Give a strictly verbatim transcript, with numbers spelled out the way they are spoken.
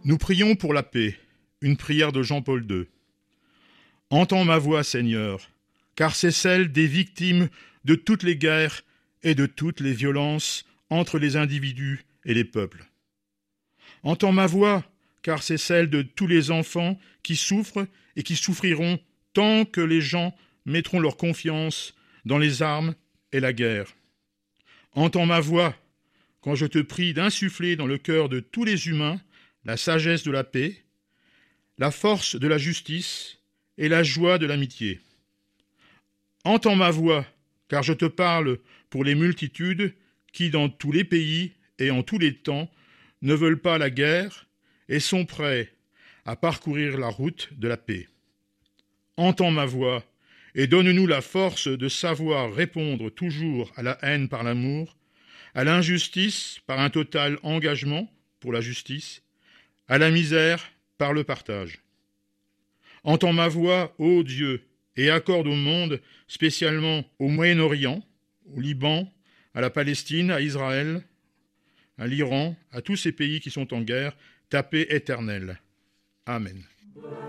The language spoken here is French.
Nous prions pour la paix, une prière de Jean-Paul deux. Entends ma voix, Seigneur, car c'est celle des victimes de toutes les guerres et de toutes les violences entre les individus et les peuples. Entends ma voix, car c'est celle de tous les enfants qui souffrent et qui souffriront tant que les gens mettront leur confiance dans les armes et la guerre. Entends ma voix, quand je te prie d'insuffler dans le cœur de tous les humains la sagesse de la paix, la force de la justice et la joie de l'amitié. Entends ma voix, car je te parle pour les multitudes qui, dans tous les pays et en tous les temps, ne veulent pas la guerre et sont prêts à parcourir la route de la paix. Entends ma voix et donne-nous la force de savoir répondre toujours à la haine par l'amour, à l'injustice par un total engagement pour la justice, à la misère par le partage. Entends ma voix, ô Dieu, et accorde au monde, spécialement au Moyen-Orient, au Liban, à la Palestine, à Israël, à l'Iran, à tous ces pays qui sont en guerre, ta paix éternelle. Amen.